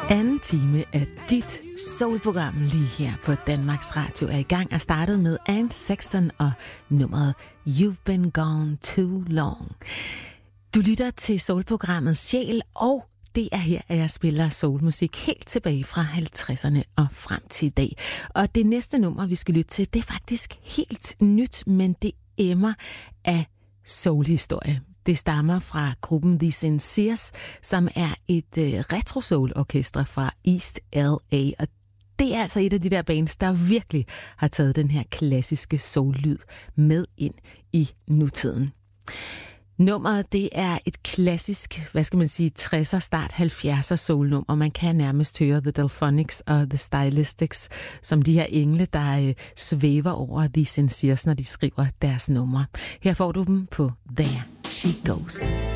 Anden time af dit soulprogram lige her på Danmarks Radio er i gang og startet med Anne Sexton og nummeret You've Been Gone Too Long. Du lytter til soulprogrammet Sjæl, og det er her, at jeg spiller soulmusik helt tilbage fra 50'erne og frem til i dag. Og det næste nummer, vi skal lytte til, det er faktisk helt nyt, men det emmer af soulhistorie. Det stammer fra gruppen The Sinceres, som er et retro-soul-orkester fra East LA. Og det er altså et af de der bands, der virkelig har taget den her klassiske soul-lyd med ind i nutiden. Nummeret, det er et klassisk, 60'er, start 70'er soul-nummer. Man kan nærmest høre The Delphonics og The Stylistics som de her engle, der svæver over The Sinceres, når de skriver deres numre. Her får du dem på There She Goes.